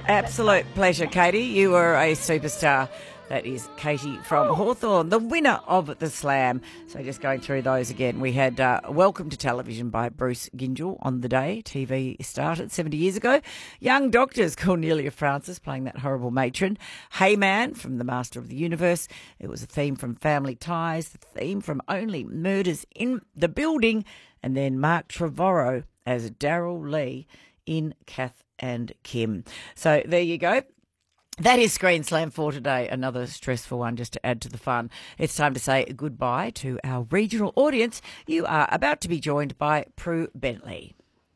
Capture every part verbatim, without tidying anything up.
Absolute pleasure, Katie. You were a superstar. That is Katie from Hawthorn, the winner of the Slam. So just going through those again, we had uh, Welcome to Television by Bruce Gyngell on the day T V started seventy years ago. Young Doctors, Cornelia Francis playing that horrible matron. Hey Man from The Master of the Universe. It was a theme from Family Ties, the theme from Only Murders in the Building, and then Mark Trevorrow as Daryl Lee in Kath and Kim. So there you go. That is Screen Slam for today. Another stressful one just to add to the fun. It's time to say goodbye to our regional audience. You are about to be joined by Prue Bentley.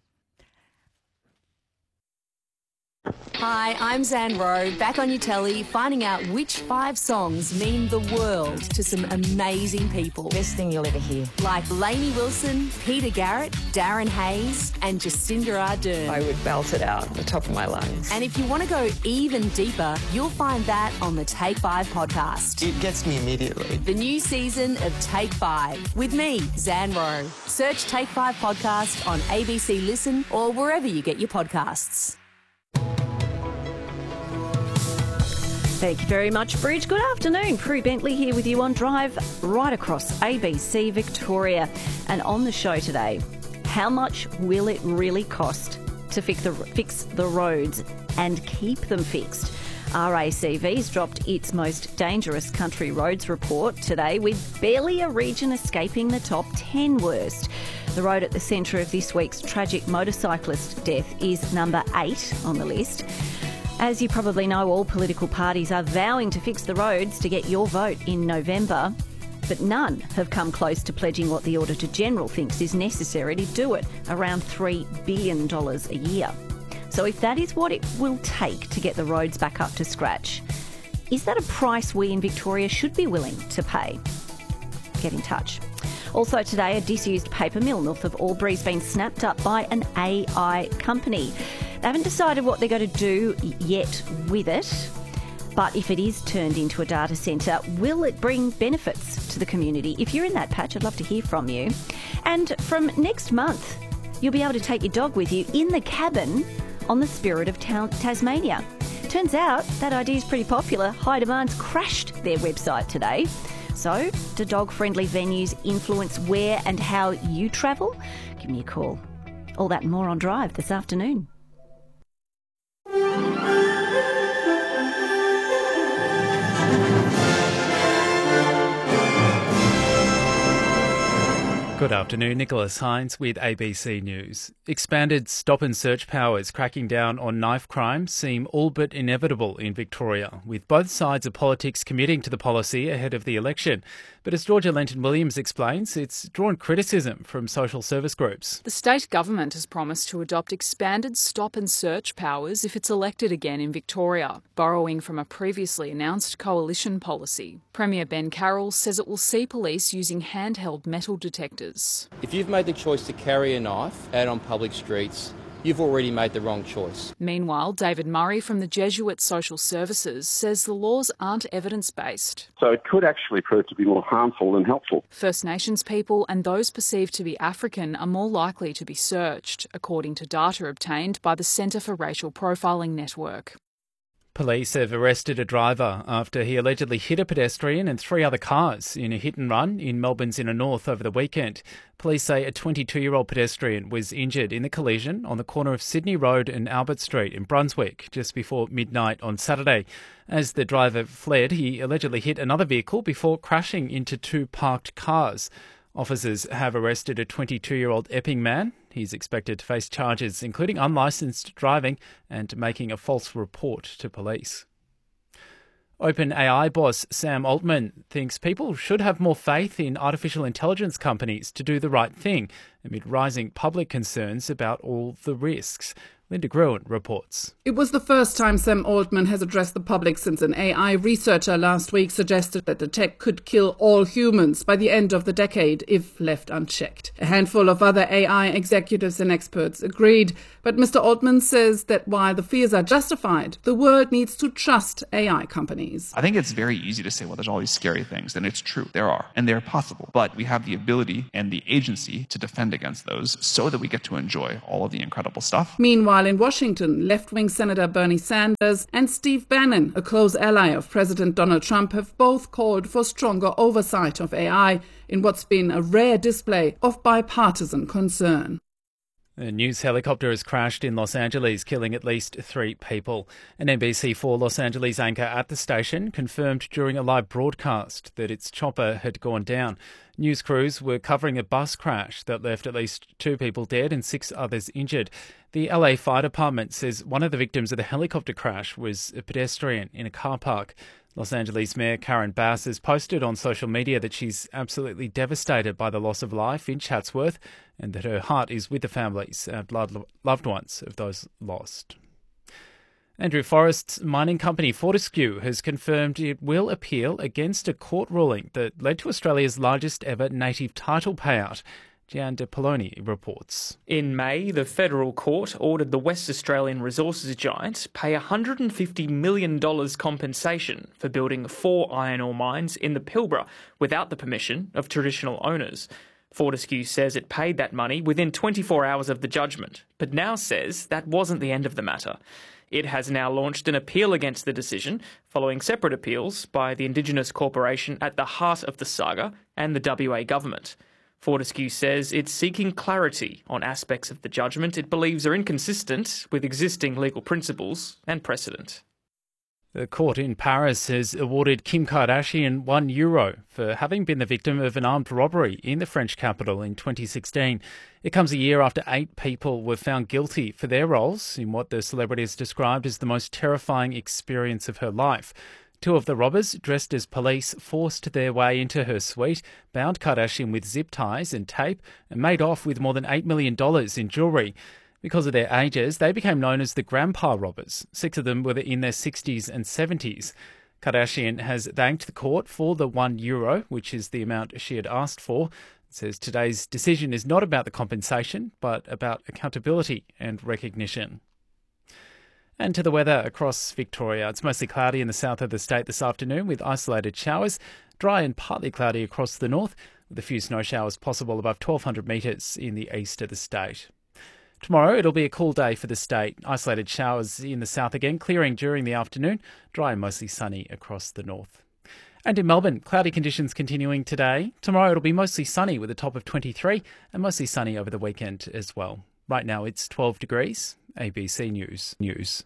Hi, I'm Zan Rowe, back on your telly, finding out which five songs mean the world to some amazing people. Best thing you'll ever hear. Like Lainey Wilson, Peter Garrett, Darren Hayes and Jacinda Ardern. I would belt it out at the top of my lungs. And if you want to go even deeper, you'll find that on the Take Five podcast. It gets me immediately. The new season of Take Five with me, Zan Rowe. Search Take Five podcast on A B C Listen or wherever you get your podcasts. Thank you very much, Bridge. Good afternoon. Prue Bentley here with you on Drive right across A B C Victoria. And on the show today, how much will it really cost to fix the, fix the roads and keep them fixed? R A C V's dropped its most dangerous country roads report today, with barely a region escaping the top ten worst. The road at the centre of this week's tragic motorcyclist death is number eight on the list. As you probably know, all political parties are vowing to fix the roads to get your vote in November, but none have come close to pledging what the Auditor-General thinks is necessary to do it, around three billion dollars a year. So if that is what it will take to get the roads back up to scratch, is that a price we in Victoria should be willing to pay? Get in touch. Also today, a disused paper mill north of Albury has been snapped up by an A I company. They haven't decided what they're going to do yet with it, but if it is turned into a data centre, will it bring benefits to the community? If you're in that patch, I'd love to hear from you. And from next month, you'll be able to take your dog with you in the cabin on the Spirit of Ta- Tasmania. Turns out that idea is pretty popular. High Demand's crashed their website today. So, do dog-friendly venues influence where and how you travel? Give me a call. All that and more on Drive this afternoon. Good afternoon, Nicholas Hines with A B C News. Expanded stop and search powers cracking down on knife crime seem all but inevitable in Victoria, with both sides of politics committing to the policy ahead of the election. But as Georgia Lenton-Williams explains, it's drawn criticism from social service groups. The state government has promised to adopt expanded stop and search powers if it's elected again in Victoria, borrowing from a previously announced coalition policy. Premier Ben Carroll says it will see police using handheld metal detectors. If you've made the choice to carry a knife out on public streets, you've already made the wrong choice. Meanwhile, David Murray from the Jesuit Social Services says the laws aren't evidence-based. So it could actually prove to be more harmful than helpful. First Nations people and those perceived to be African are more likely to be searched, according to data obtained by the Centre for Racial Profiling Network. Police have arrested a driver after he allegedly hit a pedestrian and three other cars in a hit and run in Melbourne's inner north over the weekend. Police say a twenty-two-year-old pedestrian was injured in the collision on the corner of Sydney Road and Albert Street in Brunswick just before midnight on Saturday. As the driver fled, he allegedly hit another vehicle before crashing into two parked cars. Officers have arrested a twenty-two-year-old Epping man. He's expected to face charges including unlicensed driving and making a false report to police. OpenAI boss Sam Altman thinks people should have more faith in artificial intelligence companies to do the right thing amid rising public concerns about all the risks. Linda Gruen reports. It was the first time Sam Altman has addressed the public since an A I researcher last week suggested that the tech could kill all humans by the end of the decade if left unchecked. A handful of other A I executives and experts agreed, but Mister Altman says that while the fears are justified, the world needs to trust A I companies. I think it's very easy to say, well, there's all these scary things, and it's true. There are, and they're possible. But we have the ability and the agency to defend against those so that we get to enjoy all of the incredible stuff. Meanwhile, Meanwhile, in Washington, left-wing Senator Bernie Sanders and Steve Bannon, a close ally of President Donald Trump, have both called for stronger oversight of A I in what's been a rare display of bipartisan concern. A news helicopter has crashed in Los Angeles, killing at least three people. An N B C four Los Angeles anchor at the station confirmed during a live broadcast that its chopper had gone down. News crews were covering a bus crash that left at least two people dead and six others injured. The L A Fire Department says one of the victims of the helicopter crash was a pedestrian in a car park. Los Angeles Mayor Karen Bass has posted on social media that she's absolutely devastated by the loss of life in Chatsworth and that her heart is with the families and loved ones of those lost. Andrew Forrest's mining company Fortescue has confirmed it will appeal against a court ruling that led to Australia's largest ever native title payout. Gian De Poloni reports. In May, the federal court ordered the West Australian resources giant pay one hundred fifty million dollars compensation for building four iron ore mines in the Pilbara without the permission of traditional owners. Fortescue says it paid that money within twenty-four hours of the judgment, but now says that wasn't the end of the matter. It has now launched an appeal against the decision, following separate appeals by the Indigenous corporation at the heart of the saga and the W A government. Fortescue says it's seeking clarity on aspects of the judgment it believes are inconsistent with existing legal principles and precedent. The court in Paris has awarded Kim Kardashian one euro for having been the victim of an armed robbery in the French capital in twenty sixteen. It comes a year after eight people were found guilty for their roles in what the celebrity has described as the most terrifying experience of her life. Two of the robbers, dressed as police, forced their way into her suite, bound Kardashian with zip ties and tape, and made off with more than eight million dollars in jewellery. Because of their ages, they became known as the Grandpa Robbers. Six of them were in their sixties and seventies. Kardashian has thanked the court for the one euro, which is the amount she had asked for. It says today's decision is not about the compensation, but about accountability and recognition. And to the weather across Victoria. It's mostly cloudy in the south of the state this afternoon with isolated showers. Dry and partly cloudy across the north with a few snow showers possible above twelve hundred metres in the east of the state. Tomorrow it'll be a cool day for the state. Isolated showers in the south again, clearing during the afternoon. Dry and mostly sunny across the north. And in Melbourne, cloudy conditions continuing today. Tomorrow it'll be mostly sunny with a top of twenty-three and mostly sunny over the weekend as well. Right now it's twelve degrees. A B C News. News.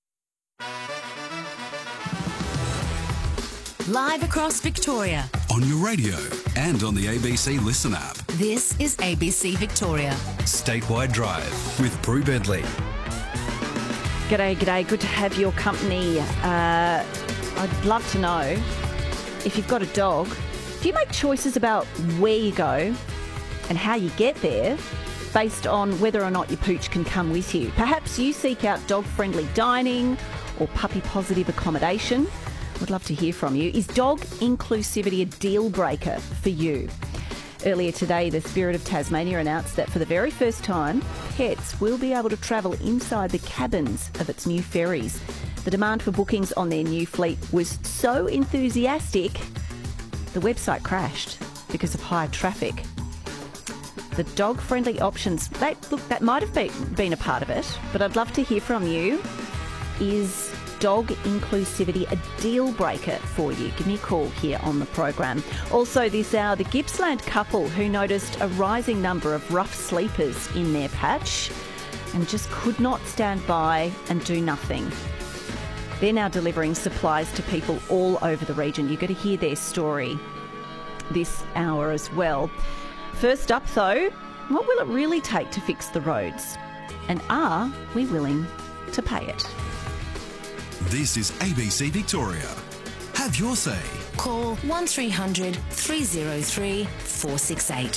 Live across Victoria. On your radio and on the A B C Listen app. This is A B C Victoria. Statewide Drive with Prue Bentley. G'day, g'day. Good to have your company. Uh, I'd love to know, if you've got a dog, do you make choices about where you go and how you get there based on whether or not your pooch can come with you? Perhaps you seek out dog-friendly dining or puppy-positive accommodation. Would love to hear from you. Is dog inclusivity a deal breaker for you? Earlier today, the Spirit of Tasmania announced that for the very first time, pets will be able to travel inside the cabins of its new ferries. The demand for bookings on their new fleet was so enthusiastic, the website crashed because of high traffic. The dog-friendly options, that, look, that might have been, been a part of it, but I'd love to hear from you. Is dog inclusivity a deal breaker for you? Give me a call here on the program. Also this hour, the Gippsland couple who noticed a rising number of rough sleepers in their patch and just could not stand by and do nothing. They're now delivering supplies to people all over the region. You've got to hear their story this hour as well. First up though, what will it really take to fix the roads? And are we willing to pay it? This is A B C Victoria. Have your say. Call one three hundred three oh three four six eight.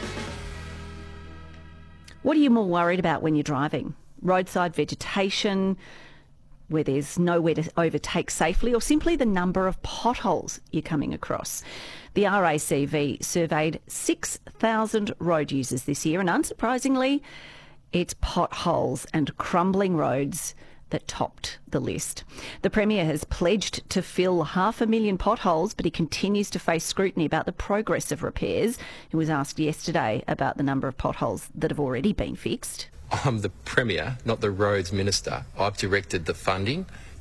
What are you more worried about when you're driving? Roadside vegetation, where there's nowhere to overtake safely, or simply the number of potholes you're coming across? The R A C V surveyed six thousand road users this year, and unsurprisingly, it's potholes and crumbling roads that topped the list. The Premier has pledged to fill half a million potholes, but he continues to face scrutiny about the progress of repairs. He was asked yesterday about the number of potholes that have already been fixed. I'm the Premier, not the Roads Minister. I've directed the funding